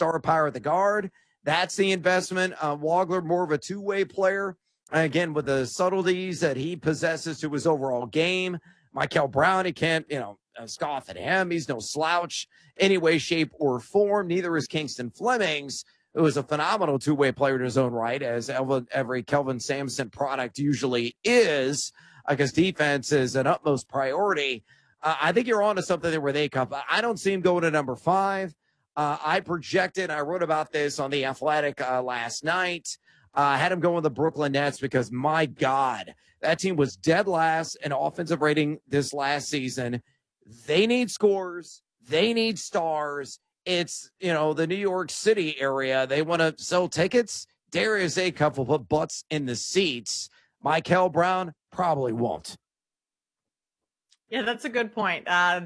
star power at the guard. That's the investment. Wagler, more of a two-way player. Again, with the subtleties that he possesses to his overall game. Michael Brown, he can't, scoff at him. He's no slouch any way, shape, or form. Neither is Kingston Flemings, who is a phenomenal two-way player in his own right, as every Kelvin Sampson product usually is, because defense is an utmost priority. I think you're on to something there with Acuff. I don't see him going to number 5. I wrote about this on The Athletic last night. I had him going with the Brooklyn Nets because, my God, that team was dead last in offensive rating this last season. They need scores. They need stars. It's, the New York City area. They want to sell tickets. Darius Acuff will put butts in the seats. Michael Brown probably won't. Yeah, that's a good point. Can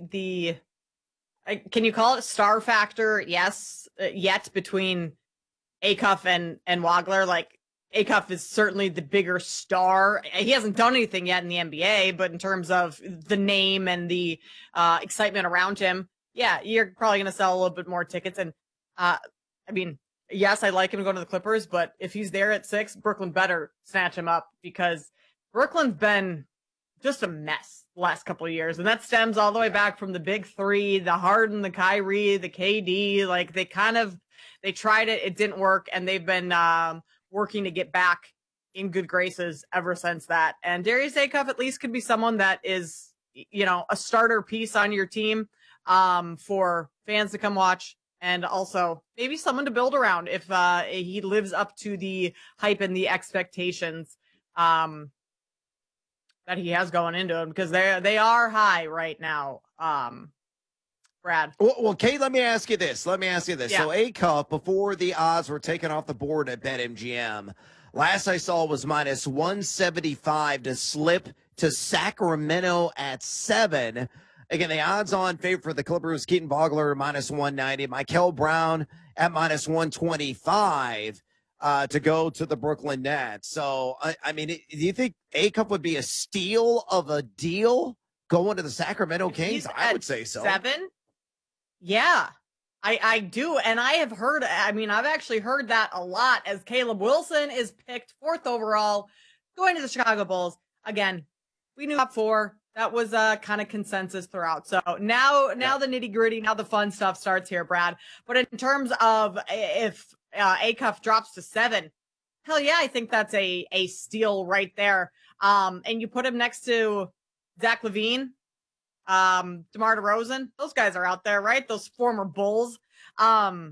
you call it star factor? Yes, yet between Acuff and Wagler. Like, Acuff is certainly the bigger star. He hasn't done anything yet in the NBA, but in terms of the name and the excitement around him, yeah, you're probably going to sell a little bit more tickets. And yes, I'd like him to go to the Clippers, but if he's there at 6, Brooklyn better snatch him up, because Brooklyn's been just a mess the last couple of years. And that stems all the way back from the big 3, the Harden, the Kyrie, the KD. Like, they tried it. It didn't work. And they've been working to get back in good graces ever since that. And Darius Acuff at least could be someone that is, a starter piece on your team for fans to come watch. And also maybe someone to build around if he lives up to the hype and the expectations that he has going into him, because they are high right now. Brad. Well, Kate, let me ask you this. Yeah. So Acuff, before the odds were taken off the board at BetMGM, last I saw was minus 175 to slip to Sacramento at 7. Again, the odds on favor for the Clippers, Keaton Vogler minus 190, Michael Brown at minus 125 to go to the Brooklyn Nets. So, do you think Acuff would be a steal of a deal going to the Sacramento Kings? I would say so. 7? Yeah, I do. And I've actually heard that a lot, as Caleb Wilson is picked 4th overall going to the Chicago Bulls. Again, we knew top 4. That was kind of consensus throughout. So now the nitty gritty, now the fun stuff starts here, Brad. But in terms of if Acuff drops to 7, hell yeah, I think that's a steal right there. And you put him next to Zach LaVine, DeMar DeRozan. Those guys are out there, right? Those former Bulls. I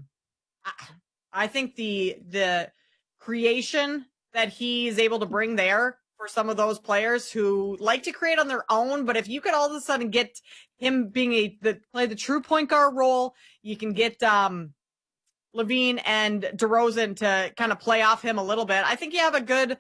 think the creation that he's able to bring there for some of those players who like to create on their own, but if you could all of a sudden get him being play the true point guard role, you can get LaVine and DeRozan to kind of play off him a little bit. I think you have a good,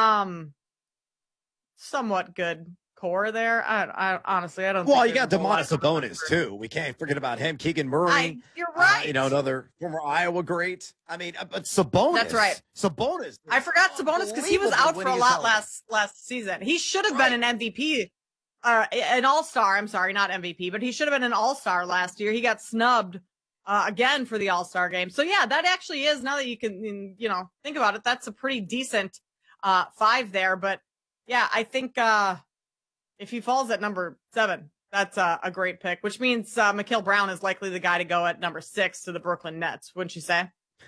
somewhat good core there. I honestly, I don't. Well, you got Domantas Sabonis too. We can't forget about him. Keegan Murray. You're right. Another former Iowa great. But Sabonis. That's right. Sabonis. I forgot Sabonis because he was out for a lot last season. He should have been an MVP, an All-Star. I'm sorry, not MVP, but he should have been an All-Star last year. He got snubbed again for the All-Star game. So yeah, that actually is, now that you can think about it, that's a pretty decent 5 there. But yeah, I think if he falls at number 7, that's a great pick, which means Michael Brown is likely the guy to go at number 6 to the Brooklyn Nets, wouldn't you say?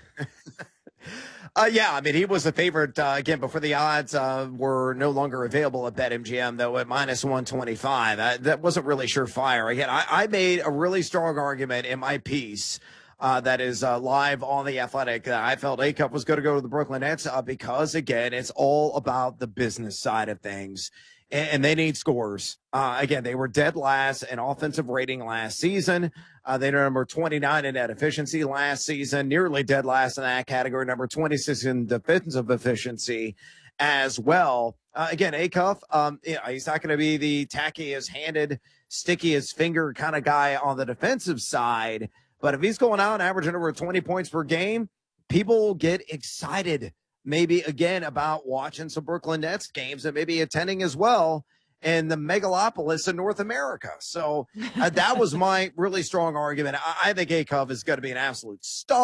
Yeah, he was a favorite again before the odds were no longer available at BetMGM, though, at minus 125. That wasn't really surefire. Again, I made a really strong argument in my piece that is live on The Athletic. I felt Acuff was going to go to the Brooklyn Nets because, again, it's all about the business side of things. And they need scores. Again, they were dead last in offensive rating last season. They were number 29 in net efficiency last season, nearly dead last in that category, number 26 in defensive efficiency as well. Again, Acuff, he's not going to be the tackiest-handed, stickiest-finger kind of guy on the defensive side. But if he's going out and averaging over 20 points per game, people get excited maybe again about watching some Brooklyn Nets games and maybe attending as well in the megalopolis of North America. So that was my really strong argument. I think Acuff is going to be an absolute star.